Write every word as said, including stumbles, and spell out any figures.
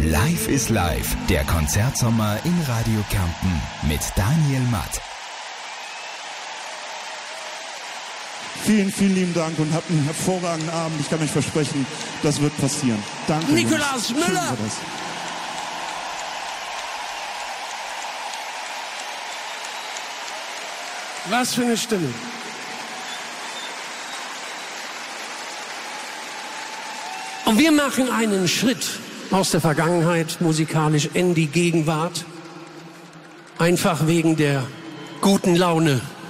Live ist live, der Konzertsommer in Radio Kärnten mit Daniel Matt. Vielen, vielen lieben Dank und habt einen hervorragenden Abend. Ich kann euch versprechen, das wird passieren. Danke. Nikolaus Jungs. Müller. Schön, das. Was für eine Stimme. Und wir machen einen Schritt aus der Vergangenheit musikalisch in die Gegenwart. Einfach wegen der guten Laune